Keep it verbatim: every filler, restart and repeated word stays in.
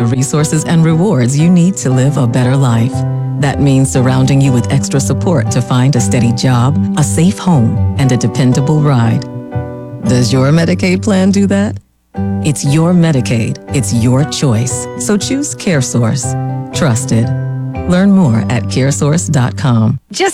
the resources and rewards you need to live a better life. That means surrounding you with extra support to find a steady job, a safe home, and a dependable ride. Does your Medicaid plan do that? It's your Medicaid. It's your choice. So choose CareSource. Trusted. Learn more at caresource dot com. Just